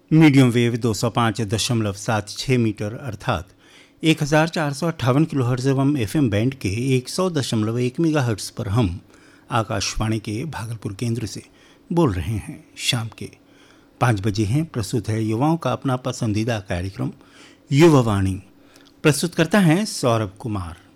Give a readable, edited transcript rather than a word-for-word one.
Medium wave 205.76 metre अर्थात 1458 kilohertz एवं FM band के 100.1 मेगाहर्ट्ज पर हम आकाशवाणी के भागलपुर केंद्र से बोल रहे हैं। शाम के 5 बजे हैं। प्रस्तुत है युवाओं का अपना पसंदीदा कार्यक्रम युवावाणी। प्रस्तुत करता है सौरभ कुमार।